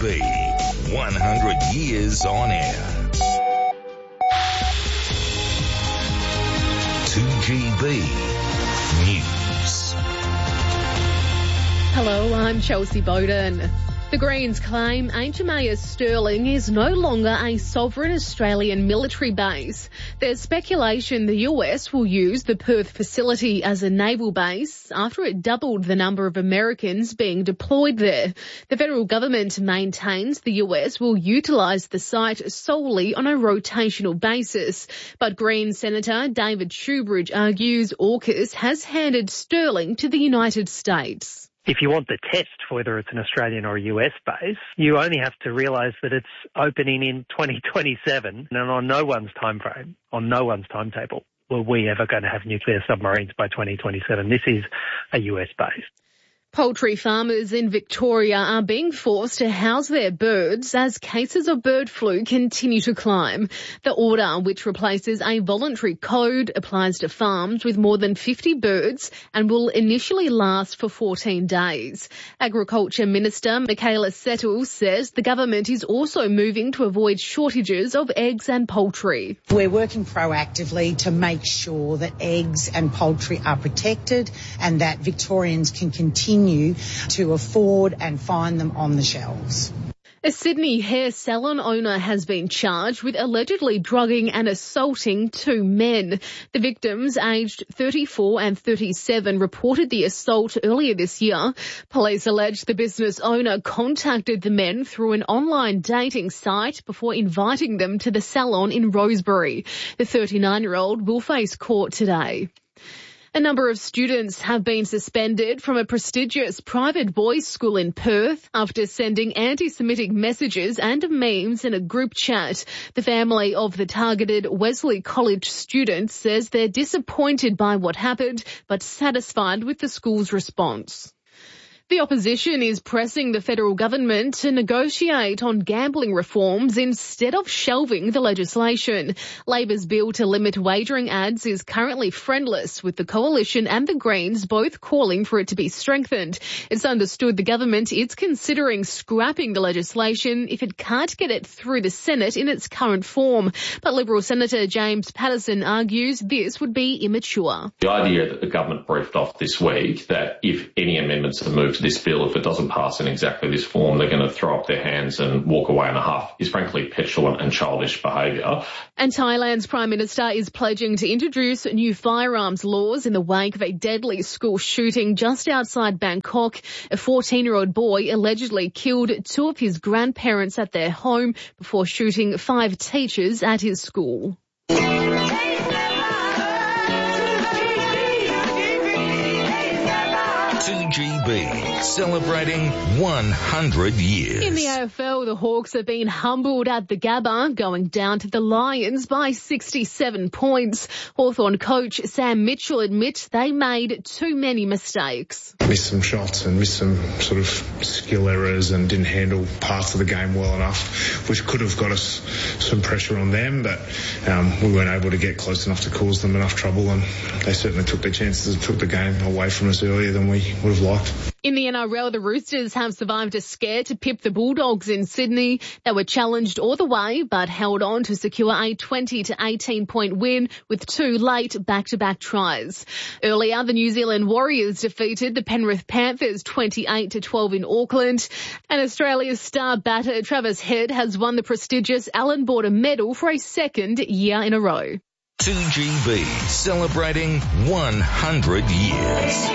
2GB, 100 years on air. 2GB News. Hello, I'm Chelsea Bowden. The Greens claim HMAS Stirling is no longer a sovereign Australian military base. There's speculation the US will use the Perth facility as a naval base after it doubled the number of Americans being deployed there. The federal government maintains the US will utilise the site solely on a rotational basis. But Greens Senator David Shoebridge argues AUKUS has handed Stirling to the United States. If you want the test for whether it's an Australian or a US base, you only have to realise that it's opening in 2027 and on no one's timeframe, on no one's timetable, were we ever going to have nuclear submarines by 2027. This is a US base. Poultry farmers in Victoria are being forced to house their birds as cases of bird flu continue to climb. The order, which replaces a voluntary code, applies to farms with more than 50 birds and will initially last for 14 days. Agriculture Minister Michaela Settle says the government is also moving to avoid shortages of eggs and poultry. We're working proactively to make sure that eggs and poultry are protected and that Victorians can continue to afford and find them on the shelves. A Sydney hair salon owner has been charged with allegedly drugging and assaulting two men. The victims, aged 34 and 37, reported the assault earlier this year. Police allege the business owner contacted the men through an online dating site before inviting them to the salon in Rosebery. The 39-year-old will face court today. A number of students have been suspended from a prestigious private boys' school in Perth after sending anti-Semitic messages and memes in a group chat. The family of the targeted Wesley College students says they're disappointed by what happened but satisfied with the school's response. The opposition is pressing the federal government to negotiate on gambling reforms instead of shelving the legislation. Labor's bill to limit wagering ads is currently friendless, with the Coalition and the Greens both calling for it to be strengthened. It's understood the government is considering scrapping the legislation if it can't get it through the Senate in its current form. But Liberal Senator James Patterson argues this would be immature. The idea that the government briefed off this week that if any amendments are moved to this bill, if it doesn't pass in exactly this form, they're going to throw up their hands and walk away in a huff is frankly petulant and childish behaviour. And Thailand's Prime Minister is pledging to introduce new firearms laws in the wake of a deadly school shooting just outside Bangkok. A 14-year-old boy allegedly killed two of his grandparents at their home before shooting 5 teachers at his school. 2GB, celebrating 100 years. In the AFL, the Hawks have been humbled at the Gabba, going down to the Lions by 67 points. Hawthorn coach Sam Mitchell admits they made too many mistakes. Missed some shots and missed some sort of skill errors and didn't handle parts of the game well enough, which could have got us some pressure on them, but we weren't able to get close enough to cause them enough trouble, and they certainly took their chances and took the game away from us earlier than we would have liked. In the NRL, the Roosters have survived a scare to pip the Bulldogs in Sydney. They were challenged all the way but held on to secure a 20-18 point win with 2 late back-to-back tries. Earlier, the New Zealand Warriors defeated the Penrith Panthers 28-12 in Auckland. And Australia's star batter Travis Head has won the prestigious Allan Border Medal for a second year in a row. 2GB, celebrating 100 years.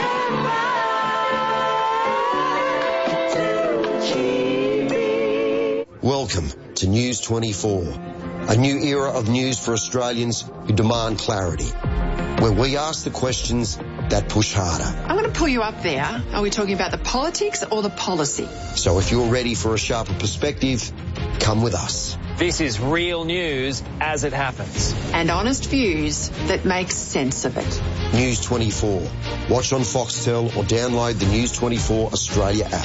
Welcome to News 24, a new era of news for Australians who demand clarity, where we ask the questions that push harder. I'm going to pull you up there. Are we talking about the politics or the policy? So if you're ready for a sharper perspective, come with us. This is real news as it happens. And honest views that make sense of it. News 24. Watch on Foxtel or download the News 24 Australia app.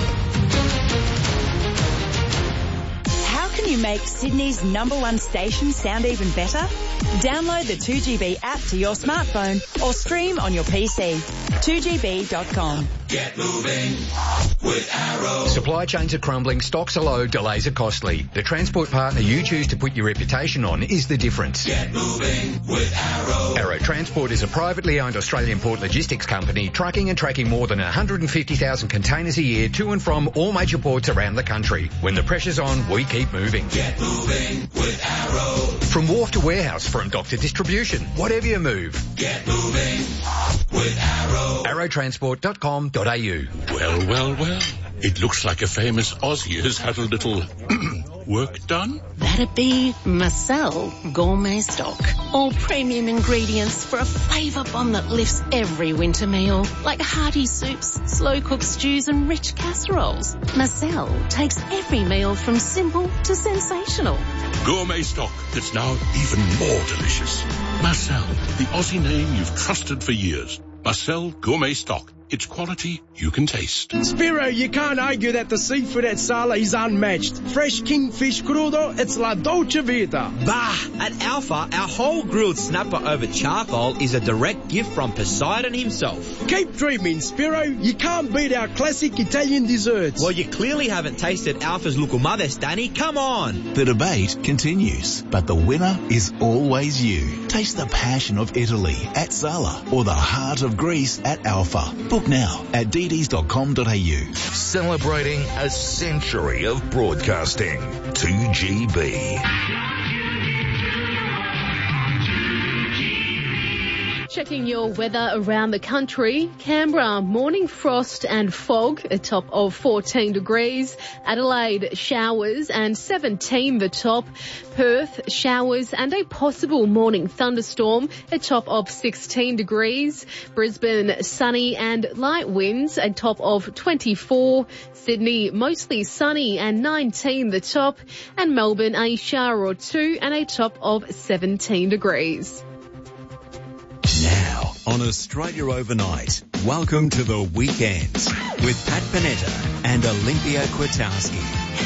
Can you make Sydney's #1 station sound even better? Download the 2GB app to your smartphone or stream on your PC. 2GB.com. Get moving with Arrow. Supply chains are crumbling, stocks are low, delays are costly. The transport partner you choose to put your reputation on is the difference. Get moving with Arrow. Arrow Transport is a privately owned Australian port logistics company trucking and tracking more than 150,000 containers a year to and from all major ports around the country. When the pressure's on, we keep moving. Get moving with Arrow. From wharf to warehouse, from dock to distribution, whatever you move. Get moving with Arrow. Arrowtransport.com.au. Well. It looks like a famous Aussie has had a little work done. That'd be Marcel Gourmet Stock. All premium ingredients for a flavour bomb that lifts every winter meal. Like hearty soups, slow-cooked stews and rich casseroles. Marcel takes every meal from simple to sensational. Gourmet Stock that's now even more delicious. Marcel, the Aussie name you've trusted for years. Marcel Gourmet Stock. It's quality you can taste. Spiro, you can't argue that the seafood at Sala is unmatched. Fresh kingfish crudo, it's la dolce vita. Bah! At Alpha, our whole grilled snapper over charcoal is a direct gift from Poseidon himself. Keep dreaming, Spiro. You can't beat our classic Italian desserts. Well, you clearly haven't tasted Alpha's Lucumades, Danny. Come on! The debate continues, but the winner is always you. Taste the passion of Italy at Sala or the heart of Greece at Alpha. Book now at dd's.com.au. Celebrating a century of broadcasting. 2GB. Checking your weather around the country. Canberra, morning frost and fog, a top of 14 degrees. Adelaide, showers and 17 the top. Perth, showers and a possible morning thunderstorm, a top of 16 degrees. Brisbane, sunny and light winds, a top of 24. Sydney, mostly sunny and 19 the top. And Melbourne, a shower or two and a top of 17 degrees. Now, on Australia Overnight, welcome to the weekend with Pat Panetta and Olympia Kwiatkowski.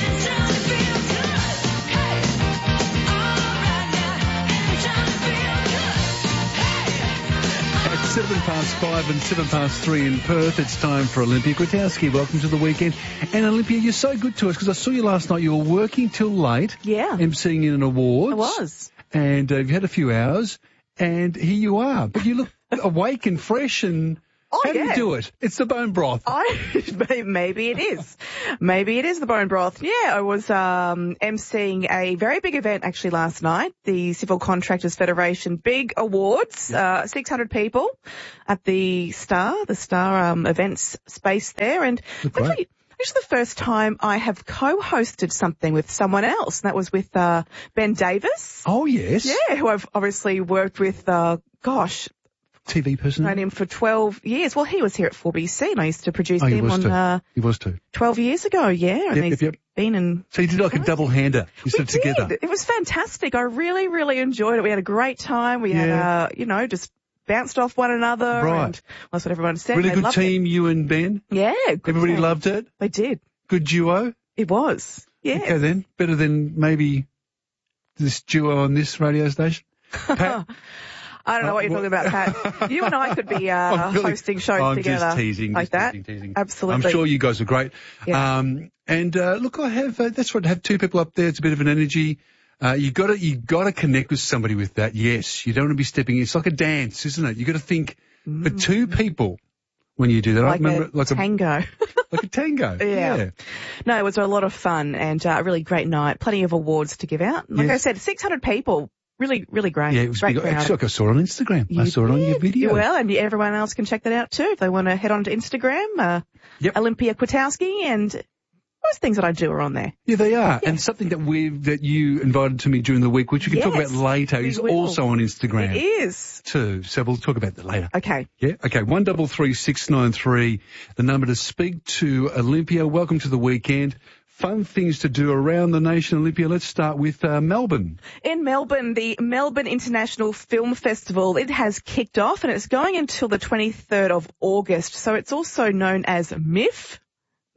At 5:07 and 3:07 in Perth, it's time for Olympia Kwiatkowski. Welcome to the weekend. And Olympia, you're so good to us because I saw you last night. You were working till late. Yeah. emceeing in an awards. I was. And you've had a few hours. And here you are, but you look awake and fresh and how do you do it? It's the bone broth. Maybe it is. Maybe it is the bone broth. Yeah, I was emceeing a very big event actually last night, the Civil Contractors Federation Big Awards, 600 people at the Star events space there. And actually the first time I have co-hosted something with someone else. And that was with Ben Davis. Oh, yes. Yeah, who I've obviously worked with, TV person. Known him for 12 years. Well, he was here at 4BC and I used to produce him on... He was too. 12 years ago, yeah. And he's been in... So you did like a double-hander. You did it together. It was fantastic. I really, really enjoyed it. We had a great time. We had, just bounced off one another. Right. And that's what everyone said. Really good team, you and Ben? Yeah. Everybody loved it? They did. Good duo? It was. Yeah. Okay then. Better than maybe this duo on this radio station? Pat? I don't know what you're talking about, Pat. You and I could be hosting shows together. I'm just teasing. Like that? Teasing. Absolutely. I'm sure you guys are great. Yeah. Look, I have, that's right, I have two people up there. It's a bit of an energy. You gotta connect with somebody with that. Yes. You don't want to be stepping in. It's like a dance, isn't it? You gotta think for two people when you do that. Like I remember a tango. Like a tango. Yeah. No, it was a lot of fun and a really great night. Plenty of awards to give out. Like I said, 600 people. Really, really great. Yeah, it was great big. crowd. Actually, I saw it on Instagram. I saw it on your video. Well, and everyone else can check that out too if they want to head on to Instagram. Olympia Kwiatkowski, and most things that I do are on there. Yeah, they are. Yeah. And something that you invited to me during the week, which we can talk about later, is also on Instagram. It is. Too. So we'll talk about that later. Okay. Yeah. Okay. 133693, the number to speak to Olympia. Welcome to the weekend. Fun things to do around the nation, Olympia. Let's start with Melbourne. In Melbourne, the Melbourne International Film Festival, it has kicked off and it's going until the 23rd of August. So it's also known as MIFF.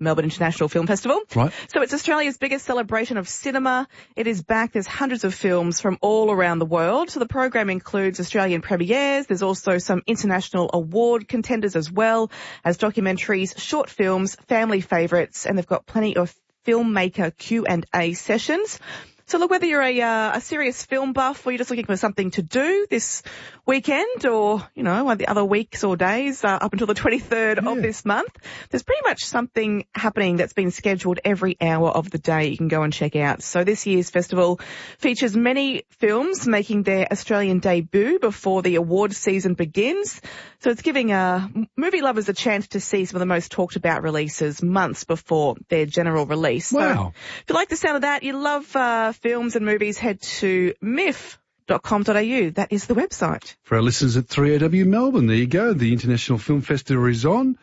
Melbourne International Film Festival. Right. So it's Australia's biggest celebration of cinema. It is back. There's hundreds of films from all around the world. So the program includes Australian premieres. There's also some international award contenders as well as documentaries, short films, family favourites, and they've got plenty of filmmaker Q&A sessions. So look, whether you're a serious film buff or you're just looking for something to do this weekend or, you know, one of the other weeks or days up until the 23rd of this month, there's pretty much something happening that's been scheduled every hour of the day you can go and check out. So this year's festival features many films making their Australian debut before the award season begins. So it's giving movie lovers a chance to see some of the most talked about releases months before their general release. Wow. So if you like the sound of that, you love films and movies, head to miff.com.au. That is the website. For our listeners at 3AW Melbourne, there you go. The International Film Festival is on.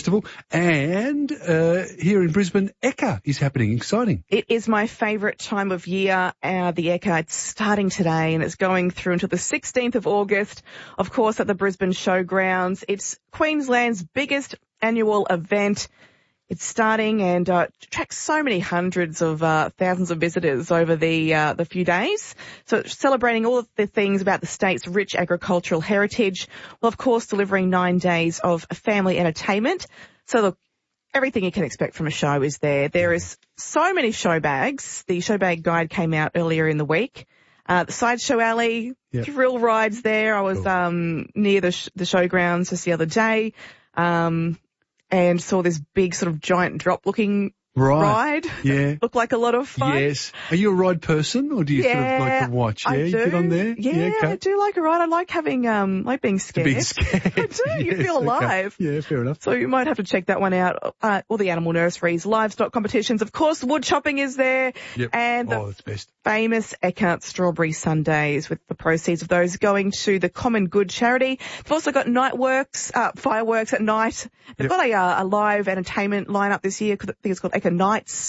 And here in Brisbane, Ekka is happening. Exciting. It is my favourite time of year, the Ekka. It's starting today and it's going through until the 16th of August, of course, at the Brisbane Showgrounds. It's Queensland's biggest annual event. It's starting and attracts so many hundreds of thousands of visitors over the few days. So it's celebrating all of the things about the state's rich agricultural heritage, while of course delivering 9 days of family entertainment. So look, everything you can expect from a show is there. There is so many show bags. The show bag guide came out earlier in the week. The Sideshow Alley, thrill rides there. I was near the showgrounds just the other day. And saw this big sort of giant drop looking ride. Yeah. Looked like a lot of fun. Yes. Are you a ride person or do you sort of like to watch? I You do. get on there? Yeah, okay. I do like a ride. I like having, like being scared. Being scared. I do. You Yes, feel alive. Okay. Yeah, fair enough. So you might have to check that one out. All the animal nurseries, livestock competitions. Of course, wood chopping is there. Yep. And that's best. Famous Ekka strawberry sundaes, with the proceeds of those going to the Common Good charity. They've also got fireworks at night. They've got a live entertainment lineup this year. I think it's called Ekka Nights.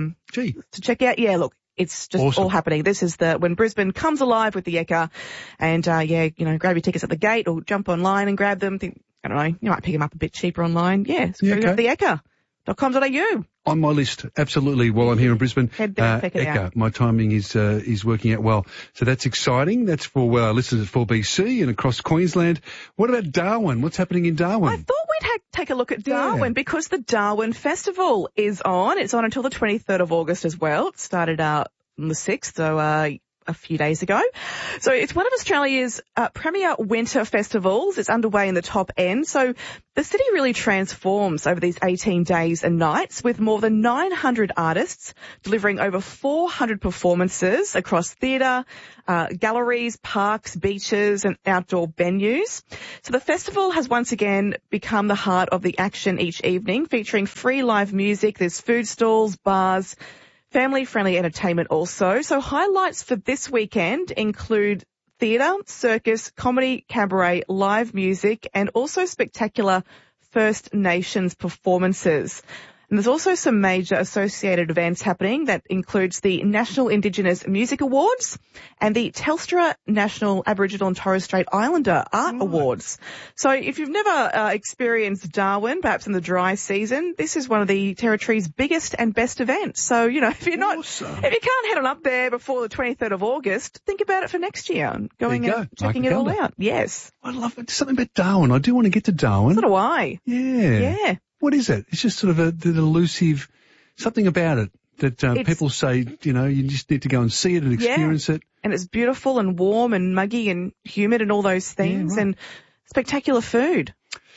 To check out. Yeah, look, it's just awesome. all happening. This is when Brisbane comes alive with the Ekka. And, grab your tickets at the gate or jump online and grab them. I don't know, you might pick them up a bit cheaper online. Yeah, so go to the Ekka.com.au. On my list, absolutely, while I'm here in Brisbane. Head there and check it out. My timing is working out well. So that's exciting. That's for our listeners at 4BC and across Queensland. What about Darwin? What's happening in Darwin? I thought we'd take a look at Darwin because the Darwin Festival is on. It's on until the 23rd of August as well. It started on the 6th, so a few days ago. So it's one of Australia's premier winter festivals. It's underway in the top end. So the city really transforms over these 18 days and nights, with more than 900 artists delivering over 400 performances across theatre, galleries, parks, beaches and outdoor venues. So the festival has once again become the heart of the action each evening, featuring free live music. There's food stalls, bars, family-friendly entertainment also. So highlights for this weekend include theatre, circus, comedy, cabaret, live music, and also spectacular First Nations performances. And there's also some major associated events happening that includes the National Indigenous Music Awards and the Telstra National Aboriginal and Torres Strait Islander Art Awards. So if you've never experienced Darwin, perhaps in the dry season, this is one of the territory's biggest and best events. So, if you're not, if you can't head on up there before the 23rd of August, think about it for next year. Going and checking it all out. Yes. I love it. Something about Darwin. I do want to get to Darwin. So do I. Yeah. What is it? It's just sort of an elusive, something about it that people say, you just need to go and see it and experience it. And it's beautiful and warm and muggy and humid and all those things and spectacular food.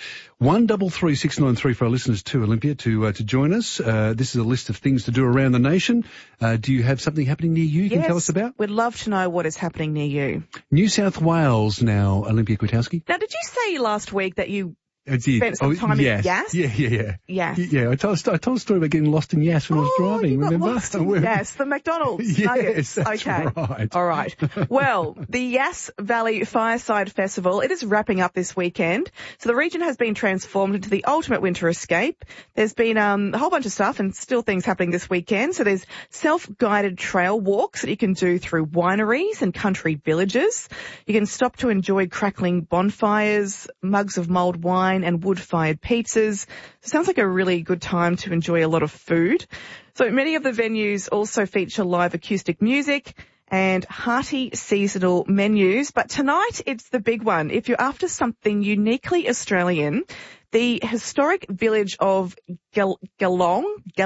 133693 for our listeners too, Olympia, to join us. This is a list of things to do around the nation. Do you have something happening near you you can tell us about? We'd love to know what is happening near you. New South Wales now, Olympia Kwiatkowski. Now, did you say last week that you I did. spent some time in Yass? Yeah. Yass. Yeah, I told a story about getting lost in Yass when I was driving, you got remember? Lost in Yass, the McDonald's Yes, nuggets. that's right. All right. Well, the Yass Valley Fireside Festival, it is wrapping up this weekend. So the region has been transformed into the ultimate winter escape. There's been a whole bunch of stuff and still things happening this weekend. So there's self-guided trail walks that you can do through wineries and country villages. You can stop to enjoy crackling bonfires, mugs of mulled wine, wine and wood-fired pizzas. Sounds like a really good time to enjoy a lot of food. So many of the venues also feature live acoustic music and hearty seasonal menus. But tonight, it's the big one. If you're after something uniquely Australian, the historic village of Geelong?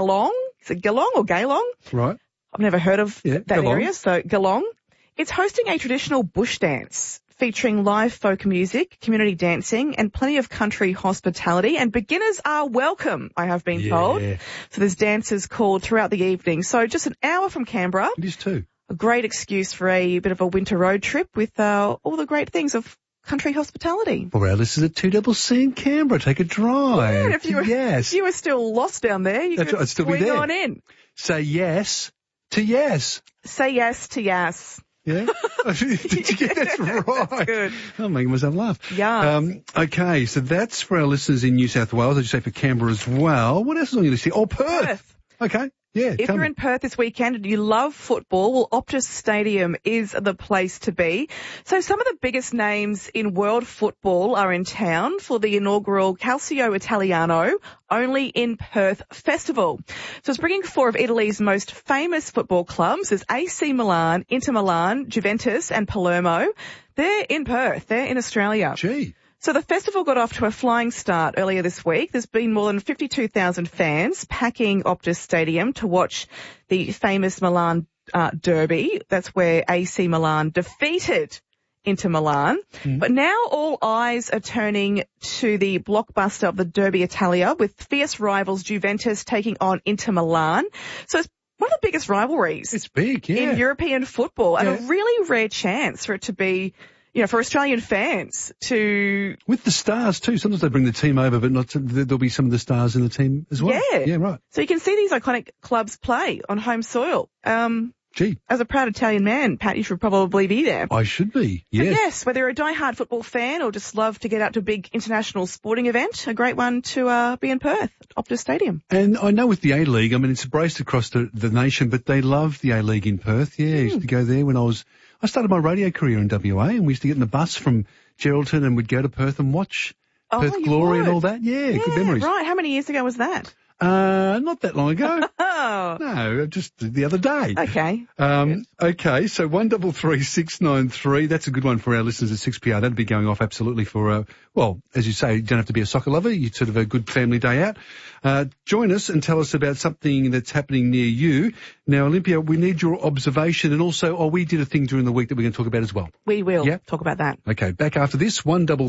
Is it Geelong or Gaylong? Right. I've never heard of that Geelong. area, so Geelong. It's hosting a traditional bush dance featuring live folk music, community dancing, and plenty of country hospitality. And beginners are welcome, I have been told. So there's dances called throughout the evening. So just an hour from Canberra. It is too. A great excuse for a bit of a winter road trip with all the great things of country hospitality. For our listeners at 2CC in Canberra, take a drive. Yeah, if you were still lost down there, you could I'd still be swing there. on in. Say yes to yes. Say yes to yes. Yeah? Did you get that right? That's good. I'm making myself laugh. Yeah. Okay, so that's for our listeners in New South Wales. I'd say for Canberra as well. What else is on your list here? Oh, Perth. Okay. Yeah. If you're in Perth this weekend and you love football, well, Optus Stadium is the place to be. So some of the biggest names in world football are in town for the inaugural Calcio Italiano, only in Perth festival. So it's bringing four of Italy's most famous football clubs. There's AC Milan, Inter Milan, Juventus and Palermo. They're in Perth. They're in Australia. Gee. So the festival got off to a flying start earlier this week. There's been more than 52,000 fans packing Optus Stadium to watch the famous Milan derby. That's where AC Milan defeated Inter Milan. But now all eyes are turning to the blockbuster of the Derby Italia with fierce rivals Juventus taking on Inter Milan. So it's one of the biggest rivalries. It's big, yeah. In European football and a really rare chance for it to be, for Australian fans to... With the stars too. Sometimes they bring the team over, but there'll be some of the stars in the team as well. Yeah. Yeah, right. So you can see these iconic clubs play on home soil. Gee. As a proud Italian man, Pat, you should probably be there. I should be, yes. But yes, whether you're a die-hard football fan or just love to get out to a big international sporting event, a great one to be in Perth, Optus Stadium. And I know with the A-League, I mean, it's embraced across the nation, but they love the A-League in Perth. Yeah, I used to go there when I started my radio career in WA, and we used to get in the bus from Geraldton and we'd go to Perth and watch Perth Glory and all that. Yeah, good memories. Right. How many years ago was that? Not that long ago. No, just the other day. Okay. Okay, so 133693, that's a good one for our listeners at 6PR. That'd be going off absolutely for, as you say, you don't have to be a soccer lover. You're sort of a good family day out. Join us and tell us about something that's happening near you. Now, Olympia, we need your observation, and also, we did a thing during the week that we're going to talk about as well. We will talk about that. Okay, back after this,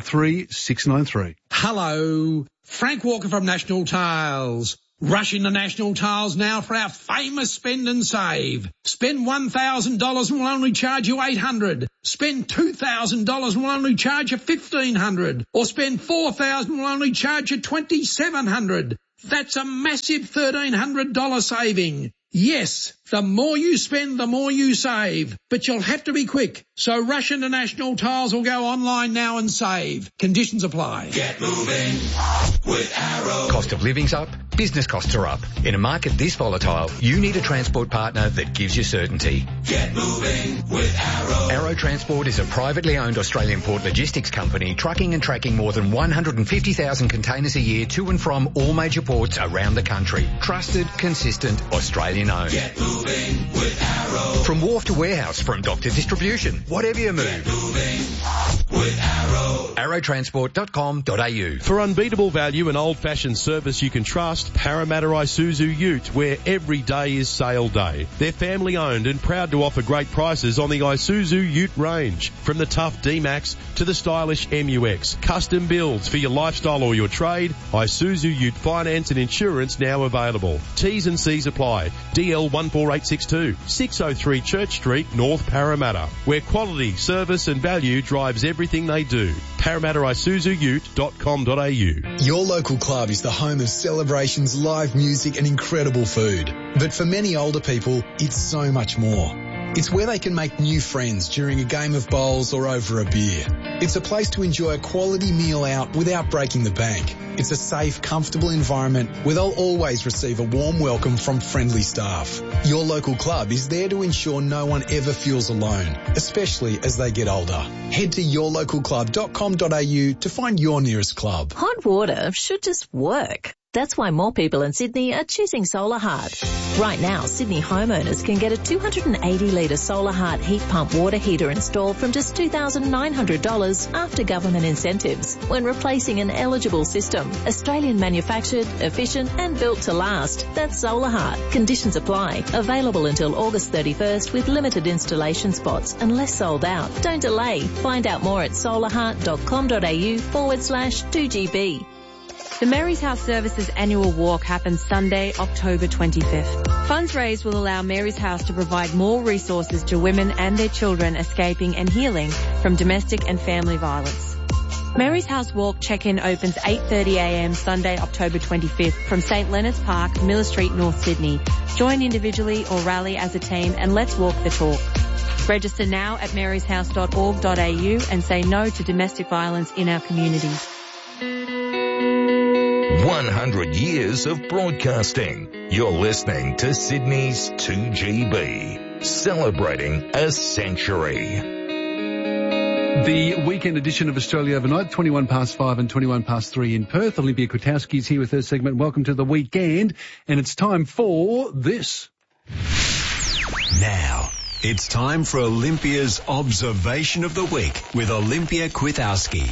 133693. Hello, Frank Walker from National Tiles. Rush into National Tiles now for our famous spend and save. Spend $1,000 and we'll only charge you $800. Spend $2,000 and we'll only charge you $1,500. Or spend $4,000 and we'll only charge you $2,700. That's a massive $1,300 saving. Yes, the more you spend, the more you save. But you'll have to be quick. So rush into National Tiles or go online now and save. Conditions apply. Get moving with Arrow. Cost of living's up, business costs are up. In a market this volatile, you need a transport partner that gives you certainty. Get moving with Arrow. Arrow Transport is a privately owned Australian port logistics company trucking and tracking more than 150,000 containers a year to and from all major ports around the country. Trusted, consistent, Australian owned. Get moving with Arrow. From wharf to warehouse, from dock to distribution, whatever you move. Get moving with Arrow. Arrowtransport.com.au. For unbeatable value and old-fashioned service you can trust, Parramatta Isuzu Ute, where every day is sale day. They're family-owned and proud to offer great prices on the Isuzu Ute range. From the tough D-Max to the stylish MUX. Custom builds for your lifestyle or your trade. Isuzu Ute finance and insurance now available. T's and C's apply. DL 14862, 603 Church Street, North Parramatta, where quality, service and value drives everything they do. ParramattaIsuzuUte.com.au. Your local club is the home of celebrations, live music and incredible food. But for many older people, it's so much more. It's where they can make new friends during a game of bowls or over a beer. It's a place to enjoy a quality meal out without breaking the bank. It's a safe, comfortable environment where they'll always receive a warm welcome from friendly staff. Your local club is there to ensure no one ever feels alone, especially as they get older. Head to yourlocalclub.com.au to find your nearest club. Hot water should just work. That's why more people in Sydney are choosing Solar Heart. Right now, Sydney homeowners can get a 280-litre Solar Heart heat pump water heater installed from just $2,900 after government incentives when replacing an eligible system. Australian manufactured, efficient and built to last. That's Solar Heart. Conditions apply. Available until August 31st with limited installation spots unless sold out. Don't delay. Find out more at solarheart.com.au/2GB. The Mary's House Services annual walk happens Sunday, October 25th. Funds raised will allow Mary's House to provide more resources to women and their children escaping and healing from domestic and family violence. Mary's House Walk check-in opens 8:30am Sunday, October 25th from St Leonard's Park, Miller Street, North Sydney. Join individually or rally as a team and let's walk the talk. Register now at maryshouse.org.au and say no to domestic violence in our communities. 100 years of broadcasting. You're listening to Sydney's 2GB, celebrating a century. The weekend edition of Australia Overnight, 21 past 5 and 21 past 3 in Perth. Olympia Kwiatkowski is here with her segment. Welcome to the weekend. And it's time for this. Now, it's time for Olympia's Observation of the Week with Olympia Kwiatkowski.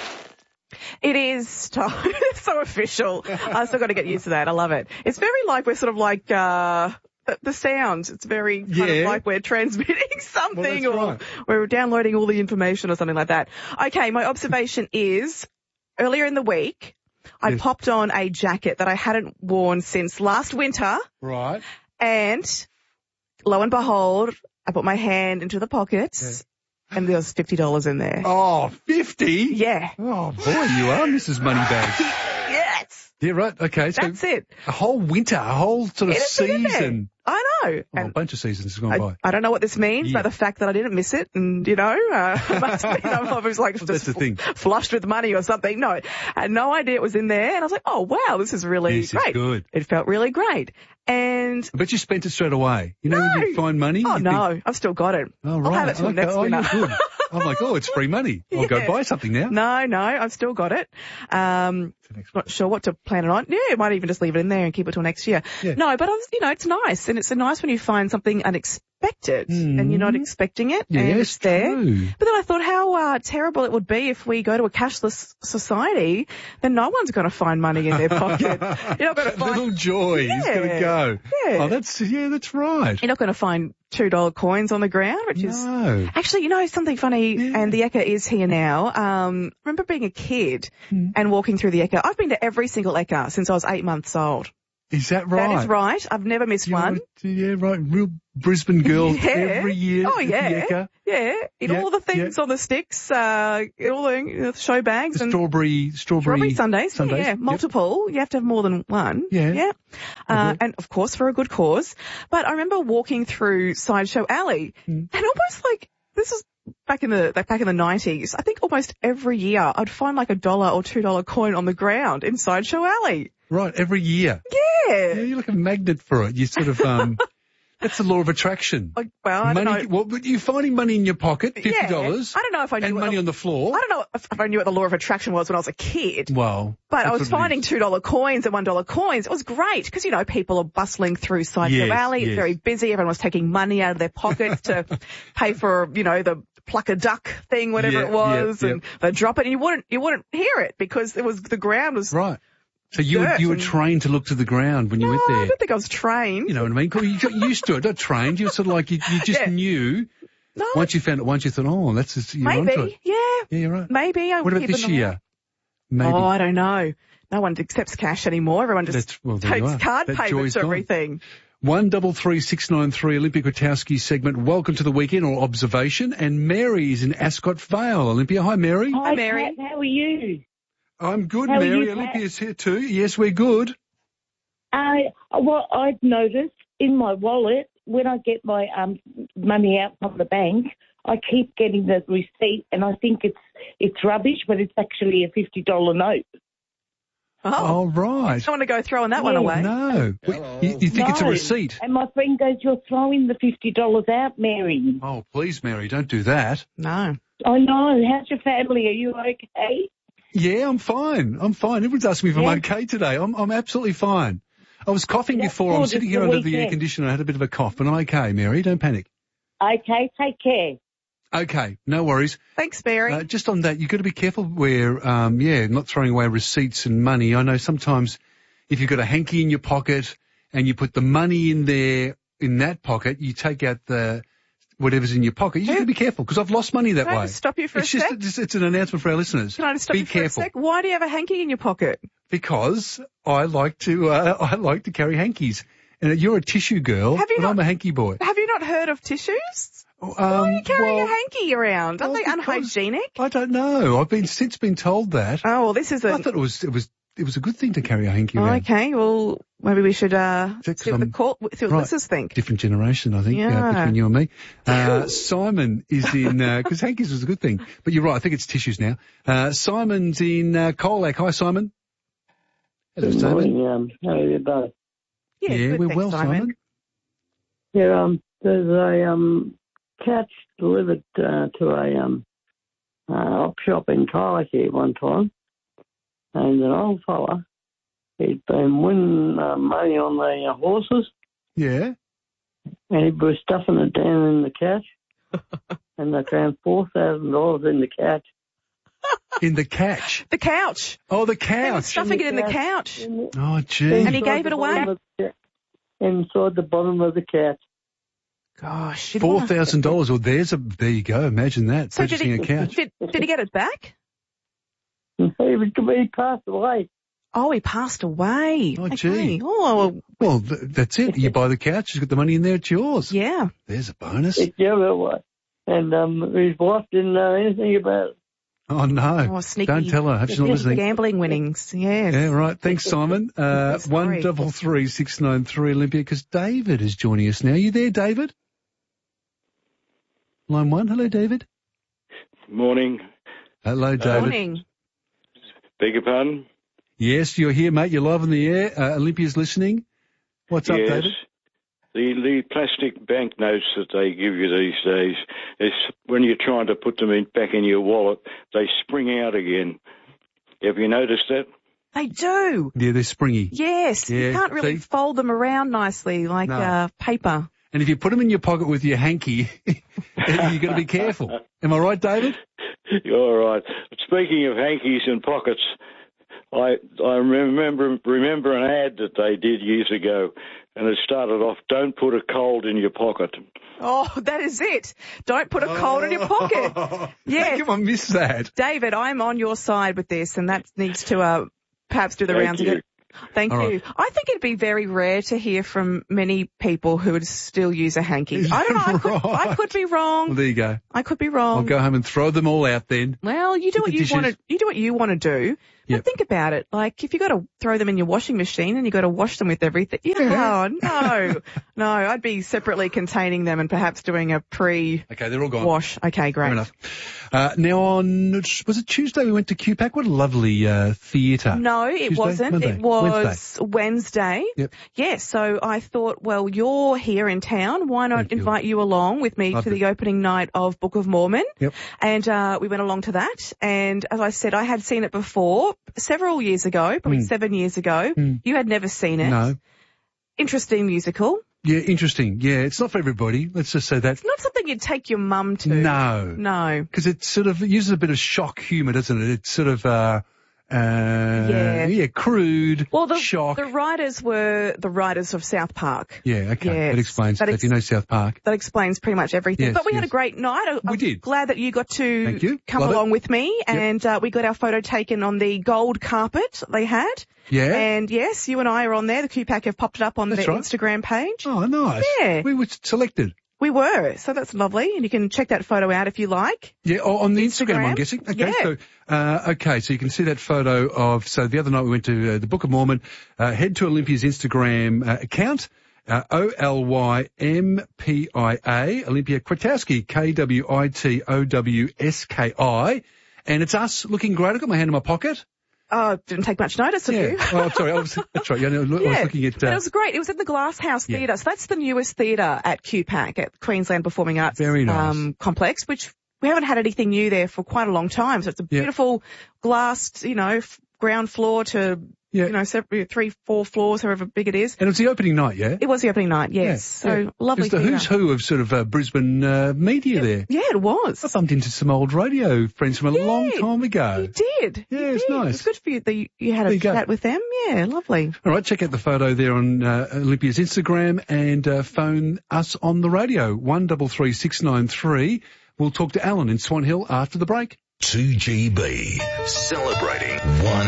It is time. It's so official. I still got to get used to that. I love it. It's very like we're sort of like the sounds. It's very kind of like we're transmitting something or we're downloading all the information or something like that. Okay, my observation is earlier in the week, I popped on a jacket that I hadn't worn since last winter. Right. And lo and behold, I put my hand into the pockets. And there was $50 in there. Oh, 50? Yeah. Oh, boy, you are Mrs. Moneybags. Yes. Yeah, right. Okay. So that's it. A whole winter, a whole sort of season. I know. Oh, a bunch of seasons has gone by. I don't know what this means, but the fact that I didn't miss it and, must mean I was like just flushed with money or something. No, I had no idea it was in there. And I was like, oh, wow, this is really great. Good. It felt really great. And but you spent it straight away. You know, when you find money. Oh, no, I've still got it. Oh, right. I'll have it till next winter. You're good. I'm like, oh, it's free money. I'll go buy something now. No, I've still got it. Not sure what to plan it on. Yeah, I might even just leave it in there and keep it till next year. Yeah. No, but it's nice. And it's nice when you find something unexpected and you're not expecting it. Yes, and it's there. True. But then I thought how terrible it would be if we go to a cashless society, then no one's going to find money in their pocket. You're not going to find little joy is going to go. Yeah. Oh, that's right. You're not going to find $2 coins on the ground, which is actually, something funny. And the Ekka is here now. Remember being a kid and walking through the Ekka? I've been to every single Ekka since I was 8 months old. Is that right? That is right. I've never missed one. Yeah, right. Real Brisbane girl every year. Oh, yeah. Yeah. All the things on the sticks, all the show bags. The strawberry sundaes. Yeah. Multiple. You have to have more than one. Yeah. And of course for a good cause. But I remember walking through Sideshow Alley and almost like this is back in the 90s. I think almost every year I'd find like $1 or $2 coin on the ground in Sideshow Alley. Right, every year. Yeah. You're like a magnet for it. You sort of, that's the law of attraction. I don't know. Well, but you're finding money in your pocket, $50. Yeah. I don't know if I knew. And money on the floor. I don't know if I knew what the law of attraction was when I was a kid. Well. But I was finding $2 coins and $1 coins. It was great because, people are bustling through Sideshow Alley. It's very busy. Everyone was taking money out of their pockets to pay for, the pluck a duck thing, whatever it was. And they drop it and you wouldn't hear it because the ground was. Right. So you were trained to look to the ground when you went there? I don't think I was trained. You know what I mean? You got used to it, not trained. You were sort of like, you just knew. No. Once you found it, you thought, oh, that's just, you're onto it. Yeah. Yeah, you're right. Maybe. What about this year? Maybe. Oh, I don't know. No one accepts cash anymore. Everyone just takes card payments for everything. 133693, Olympia Kwiatkowski segment. Welcome to the weekend or observation. And Mary is in Ascot Vale. Olympia, hi Mary. Hi Mary. Pat, how are you? I'm good, Mary. Olympia's here too. Yes, we're good. Well, I've noticed in my wallet when I get my money out from the bank, I keep getting the receipt, and I think it's rubbish, but it's actually a $50 note. Oh, right. You don't want to go throwing that one away. No. You think it's a receipt? And my friend goes, you're throwing the $50 out, Mary. Oh, please, Mary, don't do that. No. I know. How's your family? Are you okay? Yeah, I'm fine. Everyone's asking me if I'm okay today. I'm absolutely fine. I was coughing before. I'm sitting here under the air conditioner. I had a bit of a cough, but I'm okay, Mary. Don't panic. Okay, take care. Okay, no worries. Thanks, Mary. Just on that, you've got to be careful where, not throwing away receipts and money. I know sometimes if you've got a hanky in your pocket and you put the money in there, in that pocket, you take out whatever's in your pocket. You've got to be careful because I've lost money that way. Can I just stop you for a sec? It's an announcement for our listeners. Can I just stop you for a sec? Why do you have a hanky in your pocket? Because I like to carry hankies. And you're a tissue girl, and I'm a hanky boy. Have you not heard of tissues? Why are you carrying a hanky around? Aren't they unhygienic? I don't know. I've since been told that. Oh, well, this is I thought it was a good thing to carry a hanky around. Okay, well, maybe we should see what listeners think. Different generation, I think, between you and me. Simon is in, because hankies was a good thing. But you're right, I think it's tissues now. Simon's in Colac. Hi, Simon. Hello, good Simon. Morning, how are you both? Yeah, we're well, Simon. Yeah, there's a couch delivered to a op shop in Colac here one time, and an old fella, he'd been winning money on the horses. Yeah. And he was stuffing it down in the couch, and they found $4,000 in the couch. In the couch? The couch. Oh, the couch. He was stuffing it in the couch. Oh, gee. And he gave it away? Inside the bottom of the couch. Gosh. $4,000. Well, there you go. Imagine that. So purchasing a couch. Did he get it back? He passed away. Oh, he passed away. Oh, okay. gee. Oh, well, that's it. You buy the couch, you've got the money in there, it's yours. Yeah. There's a bonus. And his wife didn't know anything about it. Oh, no. Oh, sneaky. Don't tell her. She's not listening. Gambling winnings, yes. Yeah, right. Thanks, Simon. 133 693 Olympia, because David is joining us now. You there, David? Line 1. Hello, David. Morning. Hello, David. Morning. Beg your pardon? Yes, you're here, mate. You're live on the air. Olympia's listening. What's up, David? The plastic banknotes that they give you these days, when you're trying to put them back in your wallet, they spring out again. Have you noticed that? They do. Yeah, they're springy. Yes. Yeah, you can't really fold them around nicely like paper. And if you put them in your pocket with your hanky, you've got to be careful. Am I right, David? You're all right. Speaking of hankies and pockets, I remember an ad that they did years ago, and it started off, "Don't put a cold in your pocket." Oh, that is it. Don't put a cold in your pocket. Yeah. How come I missed that? David, I'm on your side with this, and that needs to perhaps do the rounds again. Thank you. Right. I think it'd be very rare to hear from many people who would still use a hanky. I don't know. I could be wrong. Well, there you go. I could be wrong. I'll go home and throw them all out then. Well, you do what you want to. You do what you want to do. But think about it. Like, if you got to throw them in your washing machine and you got to wash them with everything. Oh, no, I'd be separately containing them and perhaps doing a Okay, they're all gone. Wash. Okay, great. Fair enough. Now was it Tuesday we went to QPAC? What a lovely theatre. No, it Tuesday? wasn't. Monday? It was Wednesday. Yep. Yeah, so I thought, well, you're here in town. Why not invite you along with me to the opening night of Book of Mormon? Yep. And we went along to that. And as I said, I had seen it before several years ago, probably 7 years ago. You had never seen it. No. Interesting musical. Yeah, interesting. Yeah, it's not for everybody. Let's just say that. It's not something you'd take your mum to. No. Because it sort of uses a bit of shock humour, doesn't it? It's sort of, crude, shock. The writers were the writers of South Park. Yeah, okay. Yes. That explains, if you know South Park. That explains pretty much everything. Yes, but we had a great night. We did. Glad that you got to come Love along it. with me. And we got our photo taken on the gold carpet they had. Yeah. And yes, you and I are on there. The QPAC have popped it up on their Instagram page. Oh, nice. Yeah. We were selected. We were, so that's lovely, and you can check that photo out if you like. Yeah, on the Instagram, I'm guessing. Okay, so you can see that photo of. So the other night we went to the Book of Mormon. Head to Olympia's Instagram account, OLYMPIA, Olympia Kwiatkowski, KWITOWSKI. And it's us looking great. I've got my hand in my pocket. Oh, didn't take much notice of you. Oh, sorry. That's right. I was looking at... It was great. It was at the Glass House Theatre. So that's the newest theatre at QPAC, at Queensland Performing Arts Very nice. Complex, which we haven't had anything new there for quite a long time. So it's a beautiful glassed, ground floor to... separate 3-4 floors, however big it is. And it was the opening night, yeah? It was the opening night, yes. So lovely. It's the who's who of sort of Brisbane media there. Yeah, it was. I bumped into some old radio friends from a long time ago. You did. Yeah, it's nice. It's good for you that you had a chat with them. Yeah, lovely. All right, check out the photo there on Olympia's Instagram and phone us on the radio, 133693. We'll talk to Alan in Swan Hill after the break. 2GB, celebrating one